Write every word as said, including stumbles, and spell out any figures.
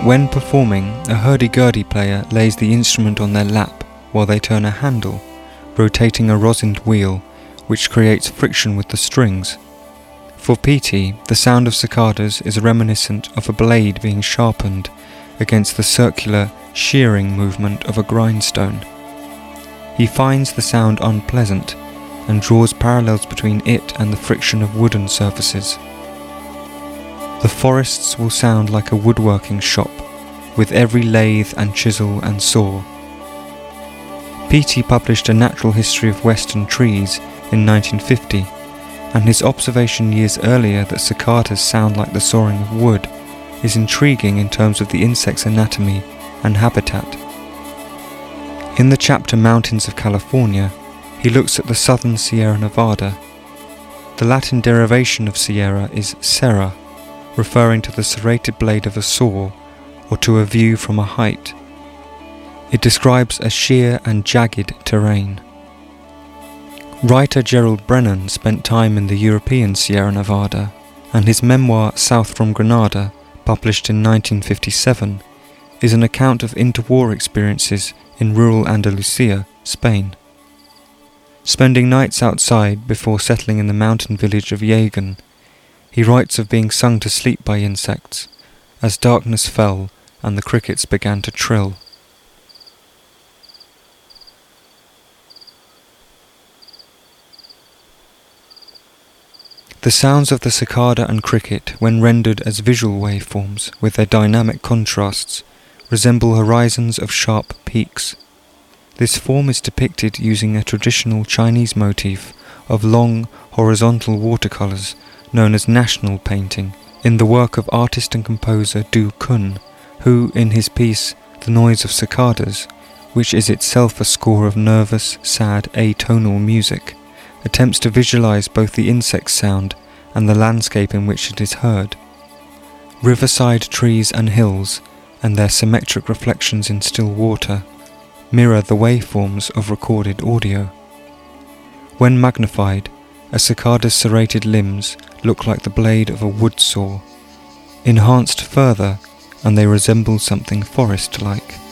When performing, a hurdy-gurdy player lays the instrument on their lap while they turn a handle, rotating a rosined wheel, which creates friction with the strings. For Petey, the sound of cicadas is reminiscent of a blade being sharpened against the circular, shearing movement of a grindstone. He finds the sound unpleasant and draws parallels between it and the friction of wooden surfaces. The forests will sound like a woodworking shop, with every lathe and chisel and saw. Petey published A Natural History of Western Trees in nineteen fifty, and his observation years earlier that cicadas sound like the sawing of wood is intriguing in terms of the insect's anatomy and habitat. In the chapter Mountains of California, he looks at the southern Sierra Nevada. The Latin derivation of Sierra is serra, referring to the serrated blade of a saw or to a view from a height. It describes a sheer and jagged terrain. Writer Gerald Brennan spent time in the European Sierra Nevada, and his memoir South from Granada, published in nineteen fifty-seven, is an account of interwar experiences in rural Andalusia, Spain. Spending nights outside before settling in the mountain village of Jagan, he writes of being sung to sleep by insects, as darkness fell and the crickets began to trill. The sounds of the cicada and cricket, when rendered as visual waveforms with their dynamic contrasts, resemble horizons of sharp peaks. This form is depicted using a traditional Chinese motif of long, horizontal watercolours known as national painting in the work of artist and composer Du Kun, who, in his piece The Noise of Cicadas, which is itself a score of nervous, sad, atonal music, attempts to visualize both the insect sound and the landscape in which it is heard. Riverside trees and hills, and their symmetric reflections in still water, mirror the waveforms of recorded audio. When magnified, a cicada's serrated limbs look like the blade of a wood saw. Enhanced further, and they resemble something forest-like.